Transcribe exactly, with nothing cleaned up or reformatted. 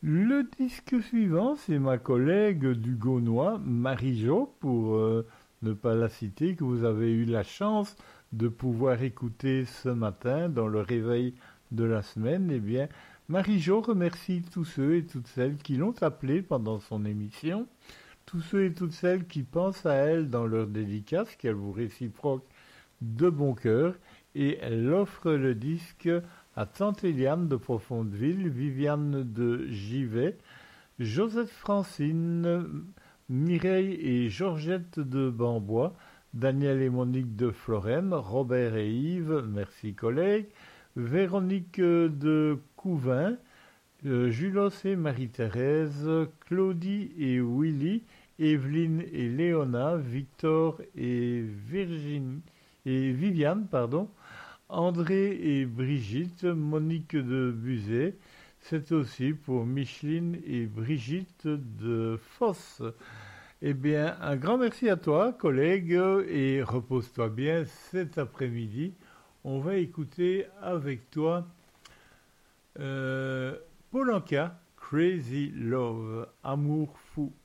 Le disque suivant, c'est ma collègue du Gaunois, Marie-Jo, pour euh, ne pas la citer, que vous avez eu la chance de pouvoir écouter ce matin dans le réveil de la semaine. Eh bien, Marie-Jo remercie tous ceux et toutes celles qui l'ont appelée pendant son émission, tous ceux et toutes celles qui pensent à elle dans leur dédicace, qu'elle vous réciproque de bon cœur, et elle offre le disque à Tante Eliane de Profondeville, Viviane de Givet, Josette Francine, Mireille et Georgette de Bambois, Daniel et Monique de Florenne, Robert et Yves, merci collègues, Véronique de Couvin, euh, Julos et Marie-Thérèse, Claudie et Willy, Evelyne et Léona, Victor et Virginie et Viviane, pardon, André et Brigitte, Monique de Buzet, c'est aussi pour Micheline et Brigitte de Fosse. Eh bien, un grand merci à toi, collègue, et repose-toi bien cet après-midi. On va écouter avec toi euh, Paul Anka, Crazy Love, Amour fou.